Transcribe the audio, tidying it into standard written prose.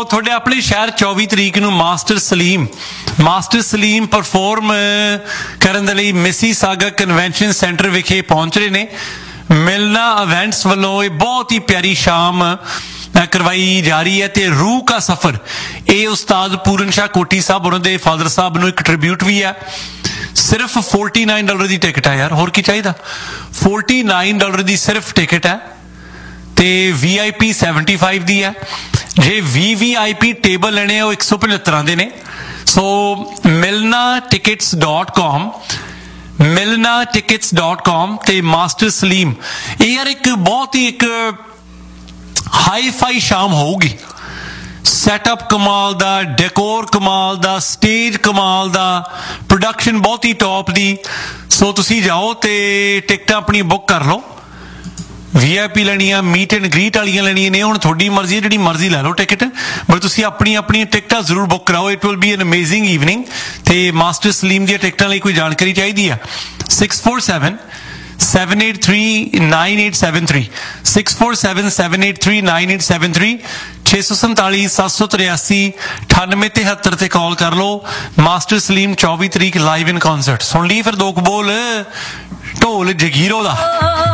ਤੁਹਾਡੇ ਆਪਣੇ ਸ਼ਹਿਰ 24 ਤਰੀਕ ਨੂੰ ਮਾਸਟਰ ਸਲੀਮ ਪਰਫਾਰਮ ਕਰਨ ਦੇ ਲਈ ਮਿਸੀਸਾਗਾ ਕਨਵੈਨਸ਼ਨ ਸੈਂਟਰ ਵਿਖੇ ਪਹੁੰਚ ਰਹੇ ਨੇ। ਮਿਲਣਾ ਇਵੈਂਟਸ ਵੱਲੋਂ ਇਹ ਬਹੁਤ ਹੀ ਪਿਆਰੀ ਸ਼ਾਮ ਕਰਵਾਈ ਜਾ ਰਹੀ ਹੈ ਤੇ ਰੂਹ ਕਾ ਸਫ਼ਰ, ਇਹ ਉਸਤਾਦ ਪੂਰਨ ਸ਼ਾਹ ਕੋਟੀ ਸਾਹਿਬ ਉਹਨਾਂ ਦੇ ਫਾਦਰ ਸਾਹਿਬ ਨੂੰ ਇੱਕ ਟ੍ਰਿਬਿਊਟ ਵੀ ਹੈ। ਸਿਰਫ $49 ਦੀ ਟਿਕਟ ਹੈ ਯਾਰ, ਹੋਰ ਕੀ ਚਾਹੀਦਾ। $49 ਦੀ ਸਿਰਫ ਟਿਕਟ ਹੈ ਤੇ VIP 75 ਦੀ ਹੈ। ਜੇ VVIP ਟੇਬਲ ਲੈਣੇ ਆ ਉਹ 175 ਦੇ ਨੇ। ਸੋ milnatickets.com ਤੇ ਮਾਸਟਰ ਸਲੀਮ, ਇਹ ਯਾਰ ਇੱਕ ਬਹੁਤ ਹੀ ਇੱਕ ਹਾਈ-ਫਾਈ ਸ਼ਾਮ ਹੋਊਗੀ। ਸੈਟਅਪ ਕਮਾਲ ਦਾ, ਡੈਕੋਰ ਕਮਾਲ ਦਾ, ਸਟੇਜ ਕਮਾਲ ਦਾ, ਪ੍ਰੋਡਕਸ਼ਨ ਬਹੁਤ ਹੀ ਟੌਪ ਦੀ। ਸੋ ਤੁਸੀਂ ਜਾਓ ਤੇ ਟਿਕਟਾਂ ਆਪਣੀ ਬੁੱਕ ਕਰ ਲਓ। VIP ਲੈਣੀਆਂ, ਮੀਟ ਐਂਡ ਗ੍ਰੀਟ ਵਾਲੀਆਂ ਲੈਣੀਆਂ ਨੇ, ਹੁਣ ਤੁਹਾਡੀ ਮਰਜ਼ੀ ਹੈ, ਜਿਹੜੀ ਮਰਜ਼ੀ ਲੈ ਲਓ ਟਿਕਟ, ਬਟ ਤੁਸੀਂ ਆਪਣੀਆਂ ਟਿਕਟਾਂ ਜ਼ਰੂਰ ਬੁੱਕ ਕਰਾਓ। It will B an amazing evening. ਤੇ ਮਾਸਟਰ ਸਲੀਮ ਦੀਆਂ ਟਿਕਟਾਂ ਲਈ ਕੋਈ ਜਾਣਕਾਰੀ ਚਾਹੀਦੀ ਆ 647-783-9873 647-783-9873 647-783-9873 ਤੇ ਕਾਲ ਕਰ ਲਓ। ਮਾਸਟਰ ਸਲੀਮ 24 ਤਰੀਕ ਲਾਈਵ ਇਨ ਕਨਸਰਟ। ਸੁਣ ਲਈ ਫਿਰ ਦੋ ਕੁ ਬੋਲ ਢੋਲ ਜਗੀਰੋ ਦਾ।